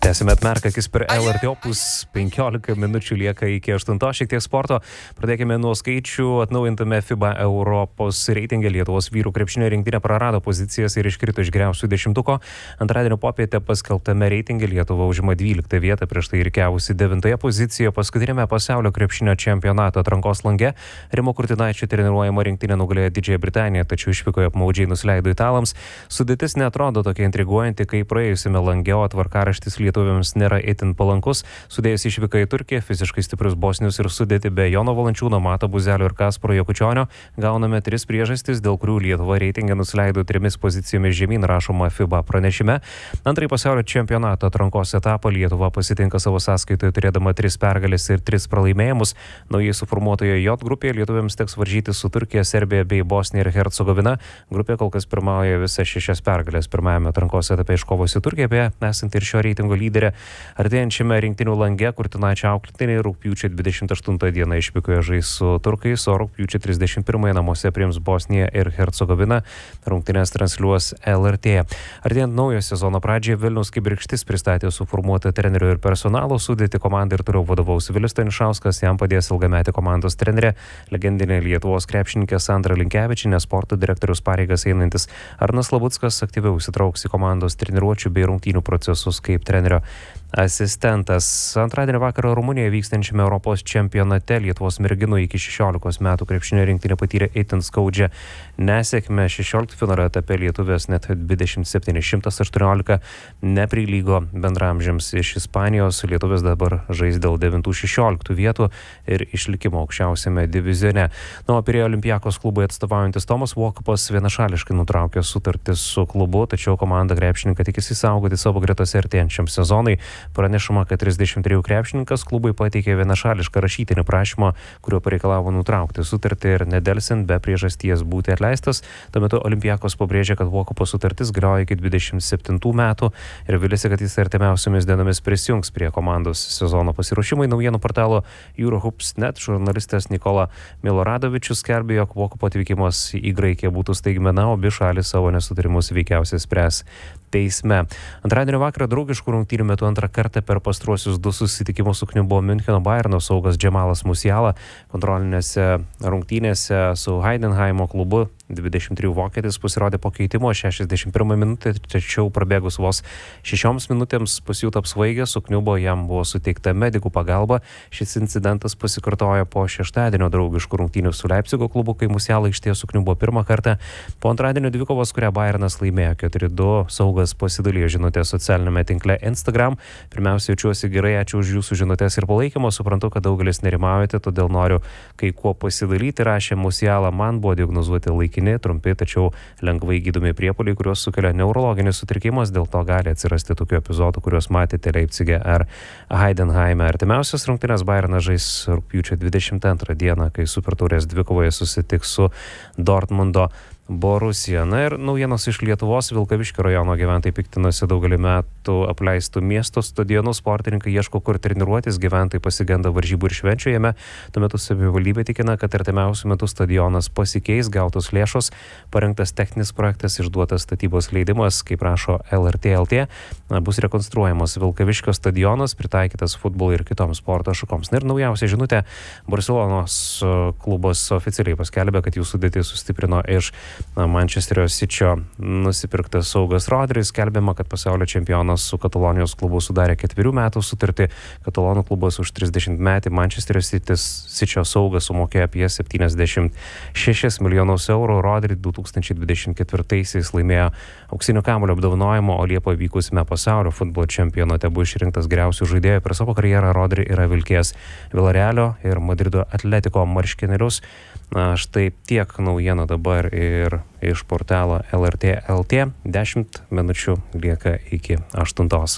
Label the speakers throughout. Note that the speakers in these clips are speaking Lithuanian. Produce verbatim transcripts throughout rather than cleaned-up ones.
Speaker 1: Tęsime atmerką akis per L R T Opus, penkiolika minučių lieka iki aštuntos, šiek tiek sporto. Pradėkime nuo skaičių. Atnaujintame FIBA Europos reitinge Lietuvos vyrų krepšinio rinktinė prarado pozicijas ir iškrito iš geriausių dešimtuko. Antradienio popietę paskelbtame reitinge Lietuva užima dvyliktą vietą, prieš tai rikiavusi devintoje pozicijoje. Paskutinėme pasaulio krepšinio čempionato atrankos lange Rimo Kurtinaičio treniruojama rinktinė nugalėjo Didžiąją Britaniją, tačiau išvykoje apmaudžiai nusileido italams. Sudėtis neatrodo tokia intriguojanti, kaip praėjusiame lange, o tvarkaraštis lietuviams nėra itin palankus. Sudėjus išvyką į Turkiją, fiziškai stiprius bosnius ir sudėti be Jono Valančiūno, Mato Buzelio ir Kasparo Jakučionio, gauname tris priežastis, dėl kurių Lietuva reitingą nusileido trimis pozicijomis žemyn, rašoma FIBA pranešime. Antrąjį pasaulio čempionato atrankos etapą Lietuva pasitinka savo sąskaitoje turėdama tris pergalės ir tris pralaimėjimus. Naujai suformuotoje J grupėje lietuviams teks varžyti su Turkija, Serbija bei Bosnija ir Hercegovina. Grupė kol kas pirmauja visas šešias pergalės. Pirmajame atrankos etape iškovosi Turkija, beje, esant ir šio reitingo lyderė. Artėjančiame rinktinių lange Kurtinaičio auklėtiniai rugpjūčio dvidešimt aštuntą dieną išvykoje žais su turkais, o rugpjūčio trisdešimt pirmąją namuose priims Bosniją ir Hercegoviną. Rungtynes transliuos L R T. Artėjant naujo sezono pradžiai Vilniaus Kibirkštis pristatė suformuotą trenerių ir personalo sudėtį. Komandai ir toliau vadovaus Vilius Stanišauskas, jam padės ilgametė komandos trenerė, legendinė Lietuvos krepšininkė Sandra Linkevičienė, sporto direktoriaus pareigas einantis Arnas Labuckas aktyviau įsitrauks į komandos treniruočių bei rungtynių procesus kaip trenerio asistentas. Antradienio vakarą Rumunijoje vykstančiame Europos čempionate Lietuvos merginų iki šešiolikos metų krepšinio rinktinė patyrė itin skaudžią nesėkmę. šešioliktfinalio etape lietuvės net dvidešimt septyni šimtas aštuoniolika neprilygo bendramžiams iš Ispanijos. Lietuvės dabar žais dėl devintų šešioliktų vietų ir išlikimo aukščiausiame divizione. Nuo Pirėjo Olympiakos klubui atstovaujantis Tomas Vokupas vienašališkai nutraukė sutartį su klubu, tačiau komanda krepšininką tikisi saugoti savo gretose artėjančiam sezonui. Pranešama, kad trisdešimt trejų krepšininkas klubui pateikė vienašališką rašytinį prašymą, kuriuo pareikalavo nutraukti sutartį ir nedelsint be priežasties būti atleistas. Tuo metu Olympiakos pabrėžė, kad Vokupo sutartis galioja iki dvidešimt septintų metų ir vilisi, kad jis artimiausiomis dienomis prisijungs prie komandos sezono pasiruošimai. Naujienų portalo Eurohoops punkt net žurnalistas Nikola Miloradovičius skelbė, jog Vokupo atvykimas į Graikiją būtų staigmena, o abi šalis savo nesutarimus veikiausiai spręs teisme. Antradienio vakarą draugiškų rungtynių metu antrą kartą per pastruosius du susitikimus sukniubo Müncheno Bayerno saugas Džemalas Musiala. Kontrolinėse rungtynėse su Heidenheimo klubu dvidešimt trijų vokietis pasirodė po keitimo šešiasdešimt pirmą minutę, tačiau prabėgus vos šešioms minutėms pasijuto apsvaigęs, sukniubo, jam buvo suteikta medikų pagalba. Šis incidentas pasikartojo po šeštadienio draugiškų rungtynių su Leipzigo klubu, kai Musiala aikštėje sukniubo pirmą kartą. Po antradienio dvikovos, kurią Bayernas laimėjo keturi du, saugas pasidalijo žinutę socialinėme tinkle Instagram. Pirmiausia, jaučiuosi gerai, ačiū už jūsų žinutės ir palaikymą, suprantu, kad daugelis nerimaujate, todėl noriu kai kuo pasidalyti, rašė Musiala. Man buvo diagnozuoti laikini, trumpi, tačiau lengvai gydomi priepuoliai, kuriuos sukelia neurologinis sutrikimas, dėl to gali atsirasti tokių epizodų, kuriuos matėte Leipzige ar Heidenheime. Artimiausias rungtynės Bayernas žais rugpjūčio dvidešimt antrą dieną, kai Supertaurės dvikovoje susitiks su Dortmundo Borusija. Na ir naujienos iš Lietuvos. Vilkaviškio rajono gyventojai piktinosi daugelį metų apleistų miesto stadionų. Sportininkai ieško, kur treniruotis, gyventojai pasigenda varžybų ir švenčių jame. Tuo metu savivaldybė tikina, kad artimiausiu metu stadionas pasikeis, gautos lėšos, parengtas techninis projektas, išduotas statybos leidimas, kaip rašo L R T L T, bus rekonstruojamas Vilkaviškio stadionas, pritaikytas futbolui ir kitoms sporto šakoms. Na ir naujausia žinutė, Barcelonos klubas oficialiai paskelbė, kad jų sudėtį sustiprino iš Mančesterio Sičio nusipirktas saugas Rodris. Skelbiama, kad pasaulio čempionas su Katalonijos klubu sudarė ketverių metų sutartį. Katalonų klubas už trisdešimt metį Mančesterio Sičio saugas sumokėjo apie septyniasdešimt šešis milijonus eurų. Rodri du tūkstančiai dvidešimt ketvirtaisiais laimėjo auksinio kamuolio apdovanojimo, o Liepą vykusiame pasaulio futbolo čempionate buvo išrinktas geriausių žaidėjų. Per savo karjerą Rodri yra vilkėjęs Villarealio ir Madrido Atletico marškinėlius. Na, štai tiek naujienų dabar ir iš portalo L R T L T. dešimt minučių lieka iki aštuntos.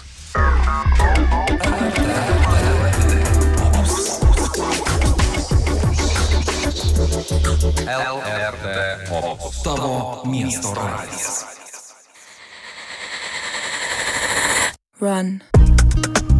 Speaker 2: L R T Opus. Tavo miesto radijas.
Speaker 3: Run.